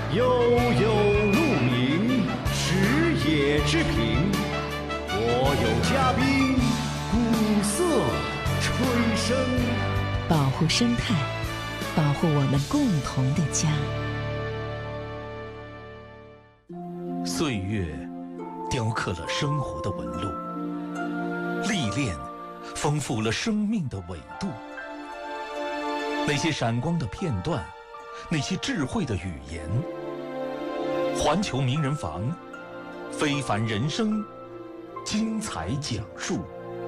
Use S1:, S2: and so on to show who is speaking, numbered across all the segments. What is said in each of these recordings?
S1: 悠悠鹿鸣，食野之苹。我有嘉宾，鼓瑟吹笙。
S2: 保护生态，保护我们共同的家。
S3: 岁月雕刻了生活的纹路，历练丰富了生命的纬度。那些闪光的片段，那些智慧的语言。环球名人房，非凡人生，精彩讲述。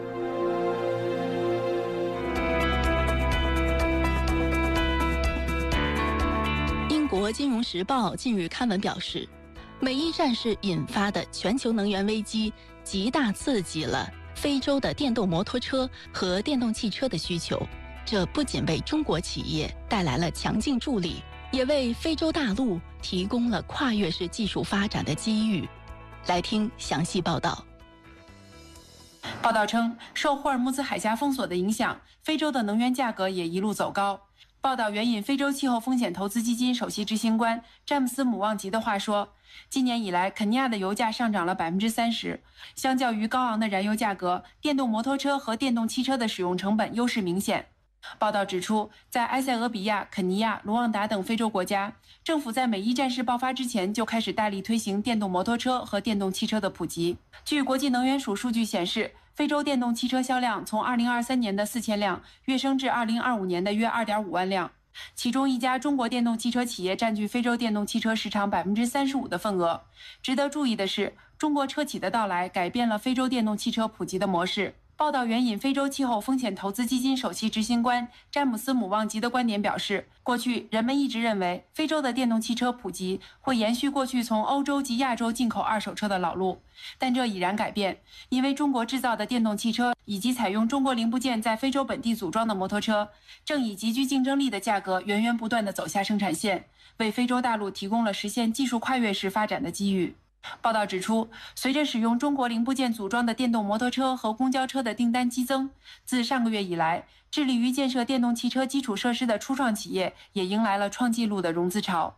S4: 英国金融时报近日刊文表示，美伊战事引发的全球能源危机极大刺激了非洲的电动摩托车和电动汽车的需求。这不仅为中国企业带来了强劲助力，也为非洲大陆提供了跨越式技术发展的机遇。来听详细报道。
S5: 报道称，受霍尔木兹海峡封锁的影响，非洲的能源价格也一路走高。报道援引非洲气候风险投资基金首席执行官詹姆斯·姆旺吉的话说，今年以来，肯尼亚的油价上涨了30%，相较于高昂的燃油价格，电动摩托车和电动汽车的使用成本优势明显。报道指出，在埃塞俄比亚、肯尼亚、卢旺达等非洲国家，政府在美伊战事爆发之前就开始大力推行电动摩托车和电动汽车的普及。据国际能源署数据显示，非洲电动汽车销量从2023年的4000辆跃升至2025年的约2.5万辆，其中一家中国电动汽车企业占据非洲电动汽车市场35%的份额。值得注意的是，中国车企的到来改变了非洲电动汽车普及的模式。报道援引非洲气候风险投资基金首席执行官詹姆斯·姆旺吉的观点表示，过去人们一直认为非洲的电动汽车普及会延续过去从欧洲及亚洲进口二手车的老路，但这已然改变，因为中国制造的电动汽车以及采用中国零部件在非洲本地组装的摩托车，正以极具竞争力的价格源源不断地走下生产线，为非洲大陆提供了实现技术跨越式发展的机遇。报道指出，随着使用中国零部件组装的电动摩托车和公交车的订单激增，自上个月以来，致力于建设电动汽车基础设施的初创企业也迎来了创纪录的融资潮。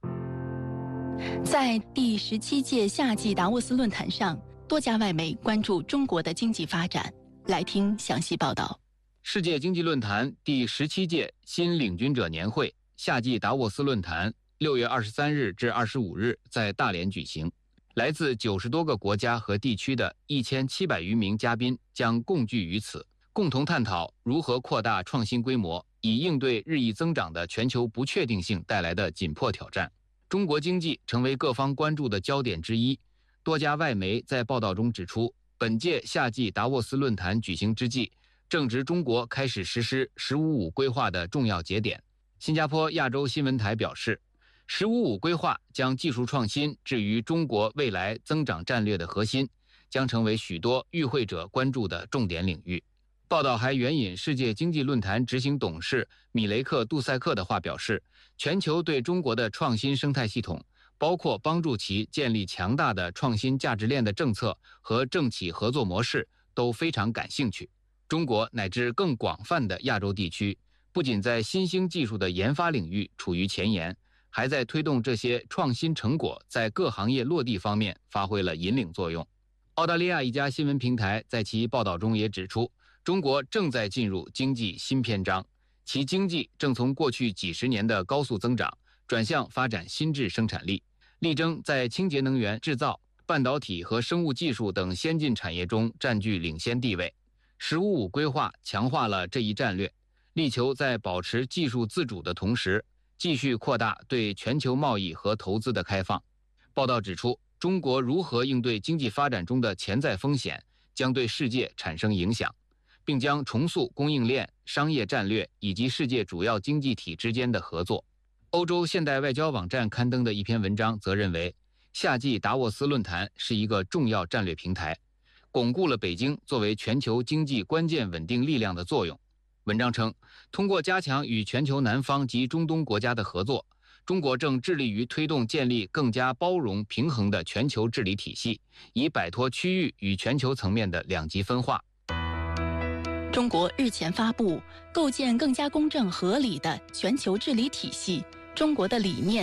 S4: 在第17届夏季达沃斯论坛上，多家外媒关注中国的经济发展。来听详细报道。
S6: 世界经济论坛第17届新领军者年会夏季达沃斯论坛6月23日至25日在大连举行。来自90多个国家和地区的1700余名嘉宾将共聚于此，共同探讨如何扩大创新规模，以应对日益增长的全球不确定性带来的紧迫挑战。中国经济成为各方关注的焦点之一。多家外媒在报道中指出，本届夏季达沃斯论坛举行之际，正值中国开始实施“十五五”规划的重要节点。新加坡亚洲新闻台表示，“15+5”规划将技术创新置于中国未来增长战略的核心，将成为许多与会者关注的重点领域。报道还援引世界经济论坛执行董事米雷克·杜塞克的话表示，全球对中国的创新生态系统，包括帮助其建立强大的创新价值链的政策和政企合作模式都非常感兴趣。中国乃至更广泛的亚洲地区，不仅在新兴技术的研发领域处于前沿，还在推动这些创新成果在各行业落地方面发挥了引领作用。澳大利亚一家新闻平台在其报道中也指出，中国正在进入经济新篇章，其经济正从过去几十年的高速增长转向发展新质生产力，力争在清洁能源制造、半导体和生物技术等先进产业中占据领先地位。“15+5”规划强化了这一战略，力求在保持技术自主的同时，继续扩大对全球贸易和投资的开放。报道指出，中国如何应对经济发展中的潜在风险，将对世界产生影响，并将重塑供应链、商业战略以及世界主要经济体之间的合作。欧洲现代外交网站刊登的一篇文章则认为，夏季达沃斯论坛是一个重要战略平台，巩固了北京作为全球经济关键稳定力量的作用。文章称，通过加强与全球南方及中东国家的合作，中国正致力于推动建立更加包容平衡的全球治理体系，以摆脱区域与全球层面的两极分化。
S4: 中国日前发布构建更加公正合理的全球治理体系，中国的理念